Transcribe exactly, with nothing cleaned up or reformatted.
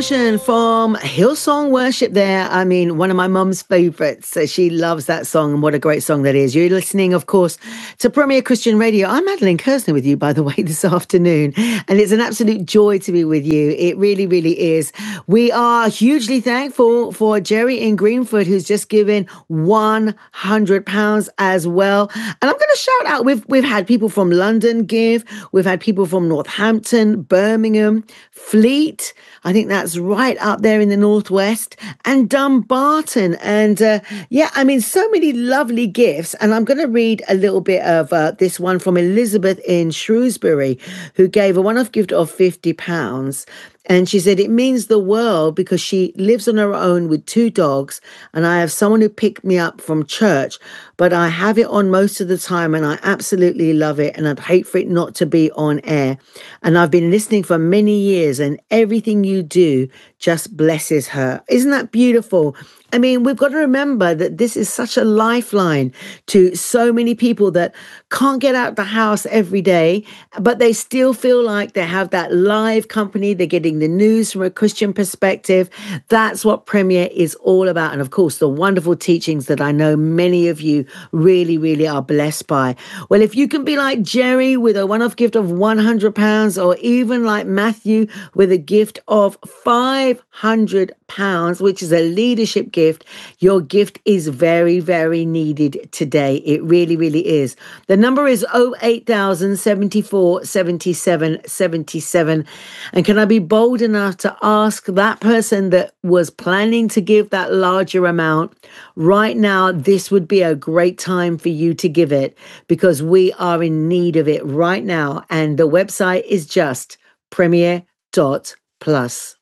From Hillsong Worship there. I mean, one of my mum's favorites. So she loves that song, and what a great song that is. You're listening, of course, to Premier Christian Radio. I'm Madeline Kersner with you, by the way, this afternoon. And it's an absolute joy to be with you. It really, really is. We are hugely thankful for Jerry in Greenford, who's just given one hundred pounds as well. And I'm going to shout out, we've, we've had people from London give. We've had people from Northampton, Birmingham, Fleet. I think that's right up there in the northwest, and Dumbarton. And uh, yeah, I mean, so many lovely gifts. And I'm going to read a little bit of uh, this one from Elizabeth in Shrewsbury, who gave a one-off gift of fifty pounds. And she said, it means the world because she lives on her own with two dogs, and I have someone who picked me up from church, but I have it on most of the time and I absolutely love it, and I'd hate for it not to be on air. And I've been listening for many years, and everything you do just blesses her. Isn't that beautiful? I mean, we've got to remember that this is such a lifeline to so many people that can't get out the house every day, but they still feel like they have that live company. They're getting the news from a Christian perspective. That's what Premier is all about. And of course, the wonderful teachings that I know many of you really, really are blessed by. Well, if you can be like Jerry with a one-off gift of one hundred pounds, or even like Matthew with a gift of five hundred pounds, which is a leadership gift, gift. Your gift is very, very needed today. It really, really is. The number is oh eight thousand seventy-four seventy-seven seventy-seven. And can I be bold enough to ask that person that was planning to give that larger amount, right now, this would be a great time for you to give it, because we are in need of it right now. And the website is just premier dot plus.